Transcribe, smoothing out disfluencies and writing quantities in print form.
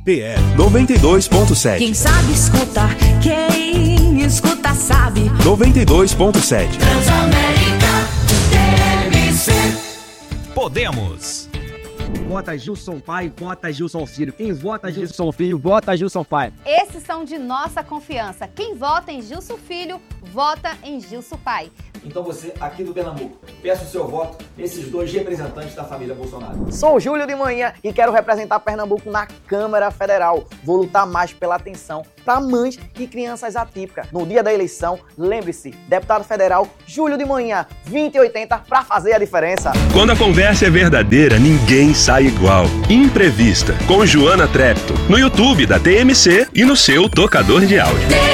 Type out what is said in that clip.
PR 92.7. Quem sabe escuta, quem escuta sabe. 92.7. Transamérica, TMC. Podemos. Vota Gilson Pai, vota Gilson Filho. Quem vota Gilson Filho, vota Gilson Pai. Esses são de nossa confiança. Quem vota em Gilson Filho, vota em Gilson Pai. Então você, aqui do Pernambuco, peça o seu voto nesses dois representantes da família Bolsonaro. Sou Júlio de Manhã e quero representar Pernambuco na Câmara Federal. Vou lutar mais pela atenção para mães e crianças atípicas. No dia da eleição, lembre-se, deputado federal Júlio de Manhã, 2080 para fazer a diferença. Quando a conversa é verdadeira, ninguém sai igual. Imprevista, com Joana Trepto, no YouTube da TMC e no seu tocador de áudio.